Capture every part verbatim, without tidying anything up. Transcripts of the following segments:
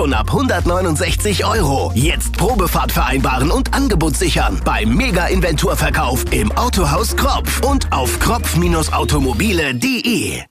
und ab hundertneunundsechzig Euro. Jetzt Probefahrt vereinbaren und Angebot sichern beim Mega-Inventurverkauf im Autohaus Kropf und auf kropf Bindestrich automobile punkt de.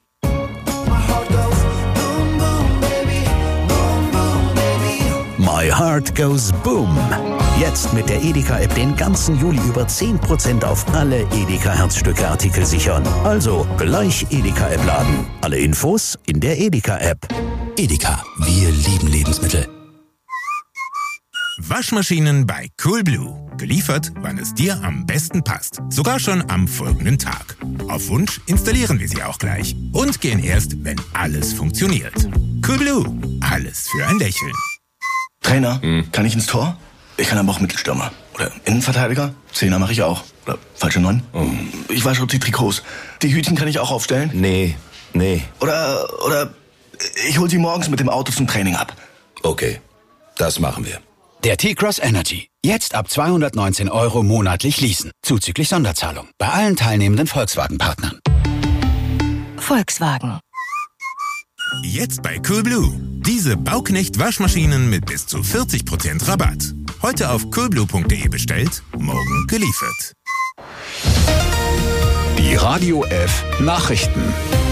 My Heart Goes Boom. Jetzt mit der Edeka-App den ganzen Juli über zehn Prozent auf alle Edeka-Herzstücke-Artikel sichern. Also gleich Edeka-App laden. Alle Infos in der Edeka-App. Edeka, wir lieben Lebensmittel. Waschmaschinen bei Coolblue. Geliefert, wann es dir am besten passt. Sogar schon am folgenden Tag. Auf Wunsch installieren wir sie auch gleich. Und gehen erst, wenn alles funktioniert. Coolblue. Alles für ein Lächeln. Trainer, hm. kann ich ins Tor? Ich kann aber auch Mittelstürmer. Oder Innenverteidiger? Zehner mache ich auch. Oder falsche Neun? Oh. Ich wasche die Trikots. Die Hütchen kann ich auch aufstellen? Nee, nee. Oder, oder ich hol sie morgens mit dem Auto zum Training ab. Okay, das machen wir. Der T-Cross Energy. Jetzt ab zweihundertneunzehn Euro monatlich leasen. Zuzüglich Sonderzahlung. Bei allen teilnehmenden Volkswagen-Partnern. Volkswagen. Jetzt bei Coolblue. Diese Bauknecht-Waschmaschinen mit bis zu vierzig Prozent Rabatt. Heute auf coolblue punkt de bestellt, morgen geliefert. Die Radio F Nachrichten.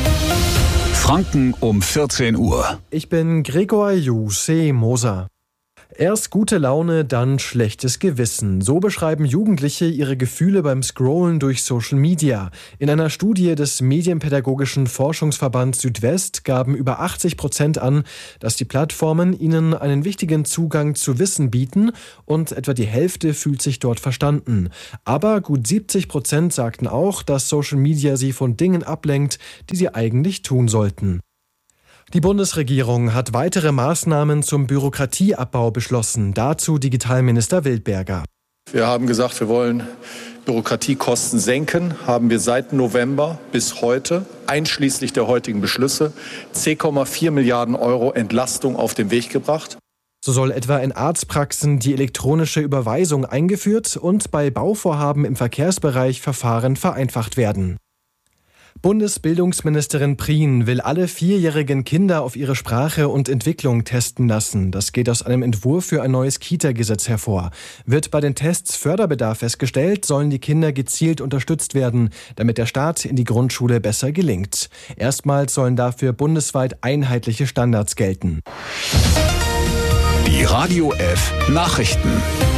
Franken um vierzehn Uhr. Ich bin Gregor Jussi Moser. Erst gute Laune, dann schlechtes Gewissen. So beschreiben Jugendliche ihre Gefühle beim Scrollen durch Social Media. In einer Studie des Medienpädagogischen Forschungsverbands Südwest gaben über achtzig Prozent an, dass die Plattformen ihnen einen wichtigen Zugang zu Wissen bieten und etwa die Hälfte fühlt sich dort verstanden. Aber gut siebzig Prozent sagten auch, dass Social Media sie von Dingen ablenkt, die sie eigentlich tun sollten. Die Bundesregierung hat weitere Maßnahmen zum Bürokratieabbau beschlossen. Dazu Digitalminister Wildberger. Wir haben gesagt, wir wollen Bürokratiekosten senken. Haben wir seit November bis heute, einschließlich der heutigen Beschlüsse, zehn Komma vier Milliarden Euro Entlastung auf den Weg gebracht. So soll etwa in Arztpraxen die elektronische Überweisung eingeführt und bei Bauvorhaben im Verkehrsbereich Verfahren vereinfacht werden. Bundesbildungsministerin Prien will alle vierjährigen Kinder auf ihre Sprache und Entwicklung testen lassen. Das geht aus einem Entwurf für ein neues Kita-Gesetz hervor. Wird bei den Tests Förderbedarf festgestellt, sollen die Kinder gezielt unterstützt werden, damit der Start in die Grundschule besser gelingt. Erstmals sollen dafür bundesweit einheitliche Standards gelten. Die Radio F Nachrichten.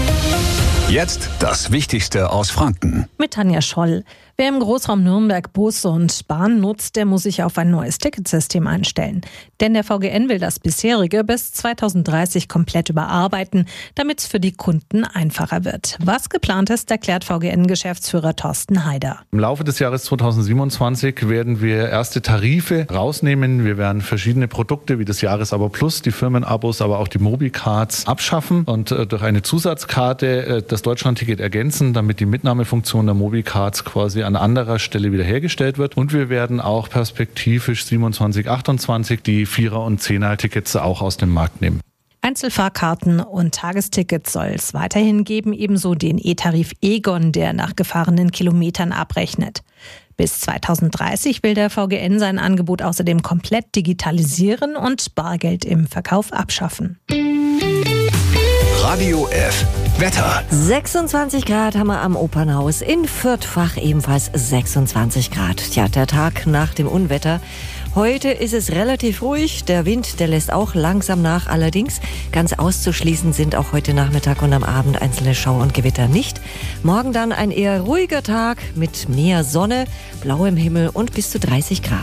Jetzt das Wichtigste aus Franken. Mit Tanja Scholl. Wer im Großraum Nürnberg Bus und Bahn nutzt, der muss sich auf ein neues Ticketsystem einstellen. Denn der V G N will das bisherige bis zweitausenddreißig komplett überarbeiten, damit es für die Kunden einfacher wird. Was geplant ist, erklärt V G N-Geschäftsführer Thorsten Haider. Im Laufe des Jahres zweitausendsiebenundzwanzig werden wir erste Tarife rausnehmen. Wir werden verschiedene Produkte wie das Jahresabo Plus, die Firmenabos, aber auch die Mobicards abschaffen und durch eine Zusatzkarte das Deutschlandticket ergänzen, damit die Mitnahmefunktion der Mobicards quasi an anderer Stelle wiederhergestellt wird. Und wir werden auch perspektivisch siebenundzwanzig, achtundzwanzig die Vierer- und Zehner-Tickets auch aus dem Markt nehmen. Einzelfahrkarten und Tagestickets soll es weiterhin geben, ebenso den E-Tarif Egon, der nach gefahrenen Kilometern abrechnet. Bis zweitausenddreißig will der V G N sein Angebot außerdem komplett digitalisieren und Bargeld im Verkauf abschaffen. Radio F Wetter. sechsundzwanzig Grad haben wir am Opernhaus. In Fürth-Fach ebenfalls sechsundzwanzig Grad. Tja, der Tag nach dem Unwetter. Heute ist es relativ ruhig. Der Wind, der lässt auch langsam nach. Allerdings ganz auszuschließen sind auch heute Nachmittag und am Abend einzelne Schauer und Gewitter nicht. Morgen dann ein eher ruhiger Tag mit mehr Sonne, blauem Himmel und bis zu dreißig Grad.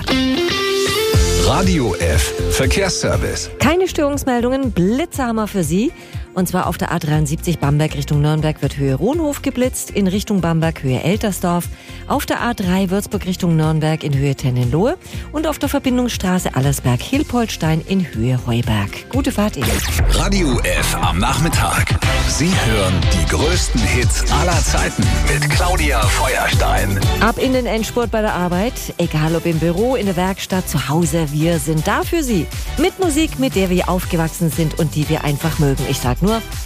Radio F Verkehrsservice. Keine Störungsmeldungen, Blitze haben wir für Sie. Und zwar auf der A dreiundsiebzig Bamberg Richtung Nürnberg wird Höhe Rohnhof geblitzt, in Richtung Bamberg Höhe Eltersdorf, auf der A drei Würzburg Richtung Nürnberg in Höhe Tennenlohe und auf der Verbindungsstraße Allersberg-Hilpoltstein in Höhe Heuberg. Gute Fahrt Ihnen. Radio F am Nachmittag. Sie hören die größten Hits aller Zeiten mit Claudia Feuerstein. Ab in den Endspurt bei der Arbeit, egal ob im Büro, in der Werkstatt, zu Hause, wir sind da für Sie. Mit Musik, mit der wir aufgewachsen sind und die wir einfach mögen. Ich sag nur